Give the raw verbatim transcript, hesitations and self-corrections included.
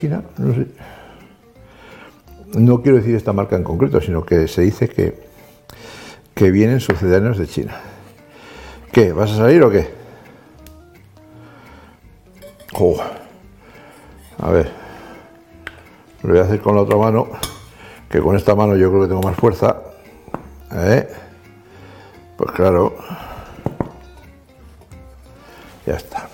China, no sé. No quiero decir esta marca en concreto, sino que se dice que, que vienen sucedáneos de China. ¿Qué? ¿Vas a salir o qué? Oh. A ver, lo voy a hacer con la otra mano, que con esta mano yo creo que tengo más fuerza. ¿Eh? Pues claro, ya está.